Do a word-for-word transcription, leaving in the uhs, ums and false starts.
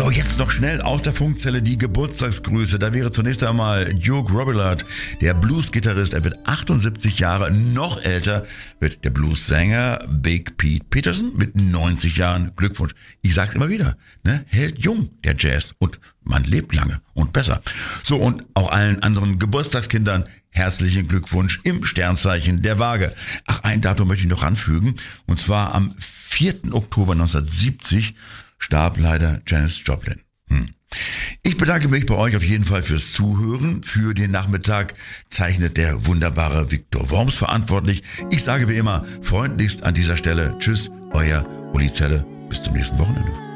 So, jetzt noch schnell aus der Funkzelle die Geburtstagsgrüße. Da wäre zunächst einmal Duke Robillard, der Blues-Gitarrist. Er wird achtundsiebzig Jahre, noch älter wird der Blues-Sänger Big Pete Peterson mit neunzig Jahren. Glückwunsch. Ich sag's immer wieder, ne? Hält jung, der Jazz. Und man lebt lange und besser. So, und auch allen anderen Geburtstagskindern herzlichen Glückwunsch im Sternzeichen der Waage. Ach, ein Datum möchte ich noch anfügen. Und zwar am vierten Oktober neunzehnhundertsiebzig starb leider Janis Joplin. Hm. Ich bedanke mich bei euch auf jeden Fall fürs Zuhören. Für den Nachmittag zeichnet der wunderbare Viktor Worms verantwortlich. Ich sage wie immer freundlichst an dieser Stelle Tschüss, euer Uli Zelle. Bis zum nächsten Wochenende.